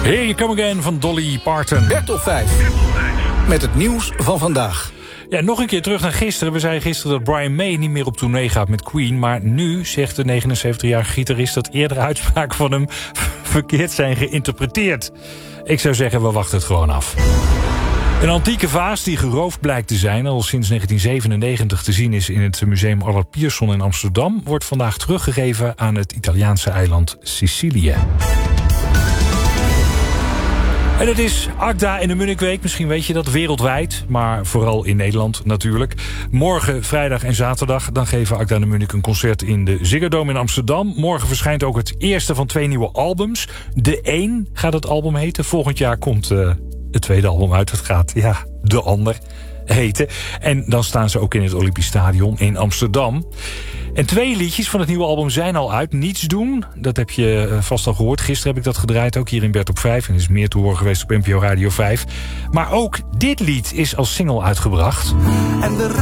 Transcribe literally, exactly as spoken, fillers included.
Here You Come Again van Dolly Parton. Bert op vijf. Met het nieuws van vandaag. Ja, nog een keer terug naar gisteren. We zeiden gisteren dat Brian May niet meer op tournee gaat met Queen. Maar nu zegt de negenenzeventigjarige gitarist dat eerdere uitspraken van hem verkeerd zijn geïnterpreteerd. Ik zou zeggen, we wachten het gewoon af. Een antieke vaas die geroofd blijkt te zijn, al sinds negentien zevenennegentig te zien is in het museum Allard Pierson in Amsterdam, wordt vandaag teruggegeven aan het Italiaanse eiland Sicilië. En het is Agda in de Munnikweek, misschien weet je dat, wereldwijd, maar vooral in Nederland natuurlijk. Morgen, vrijdag en zaterdag, dan geven Agda en de Munnik een concert in de Ziggo Dome in Amsterdam. Morgen verschijnt ook het eerste van twee nieuwe albums. De Eén gaat het album heten. Volgend jaar komt uh, het tweede album uit. Het gaat, ja, De Ander heten. En dan staan ze ook in het Olympisch Stadion in Amsterdam. En twee liedjes van het nieuwe album zijn al uit. Niets doen, dat heb je vast al gehoord. Gisteren heb ik dat gedraaid, ook hier in Bert op vijf. En is meer te horen geweest op N P O Radio vijf. Maar ook dit lied is als single uitgebracht. En de